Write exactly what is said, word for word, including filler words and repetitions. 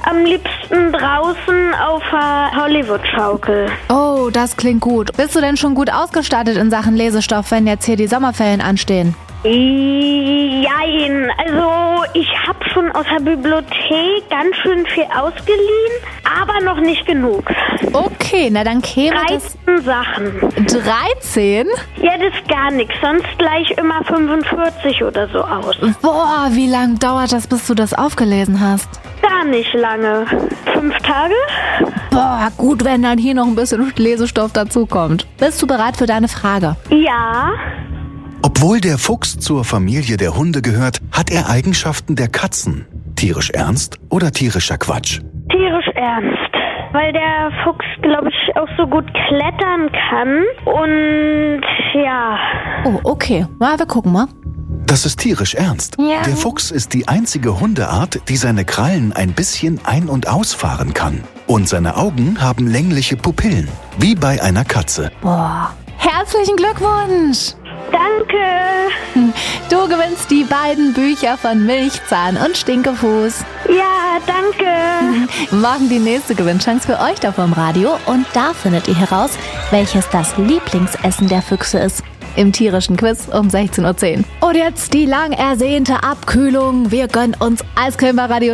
am liebsten draußen auf der Hollywood-Schaukel. Oh, das klingt gut. Bist du denn schon gut ausgestattet in Sachen Lesestoff, wenn jetzt hier die Sommerferien anstehen? Jein, also ich habe schon aus der Bibliothek ganz schön viel ausgeliehen, aber noch nicht genug. Okay, na dann käme das... dreizehn Sachen. dreizehn? Ja, das ist gar nichts, sonst gleich immer fünfundvierzig oder so aus. Boah, wie lange dauert das, bis du das aufgelesen hast? Gar nicht lange. Fünf Tage? Boah, gut, wenn dann hier noch ein bisschen Lesestoff dazukommt. Bist du bereit für deine Frage? Ja. Obwohl der Fuchs zur Familie der Hunde gehört, hat er Eigenschaften der Katzen. Tierisch ernst oder tierischer Quatsch? Tierisch ernst, weil der Fuchs, glaube ich, auch so gut klettern kann und ja. Oh, okay. Na, wir gucken mal. Das ist tierisch ernst. Ja. Der Fuchs ist die einzige Hundeart, die seine Krallen ein bisschen ein- und ausfahren kann. Und seine Augen haben längliche Pupillen, wie bei einer Katze. Boah, herzlichen Glückwunsch! Danke. Du gewinnst die beiden Bücher von Milchzahn und Stinkefuß. Ja, danke. Morgen die nächste Gewinnchance für euch da vom Radio. Und da findet ihr heraus, welches das Lieblingsessen der Füchse ist. Im tierischen Quiz um sechzehn Uhr zehn. Und jetzt die lang ersehnte Abkühlung. Wir gönnen uns Eiscreme bei Radio